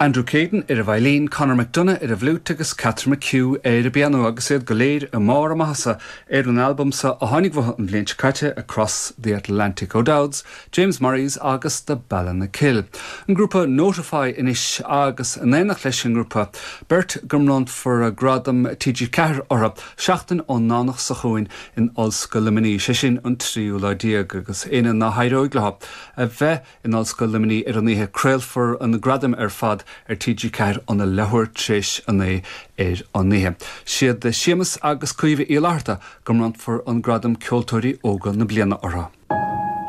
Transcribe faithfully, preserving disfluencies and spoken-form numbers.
Andrew Caden ar a bhailín, Conor McDonagh ar a bhlút agus Catherine McHugh ar a piano agus iad go léir a mára maithasa ar an album sa a tháinig bheith an bblion caite Across the Atlantic O'Dowds, James Murray's agus The Ballin na Kill. An grúpa Notify inis agus an éanach leis an grúpa Bert Gumront for a gradam T G Cahir orra seachtain ó nánach sa chuin in Ollscoil Limini sé sin an tríú leidíag agus éana na hairóig leha a bheith in Ollscoil Limini ar an ihe creilfar an gradam ar fad ar T G Cahir an a lehar tréis an é ar an ihe. Siad de Seamus agus cuimhe ílarta Gumront for an gradam ceoltóirí óga na bliana orra.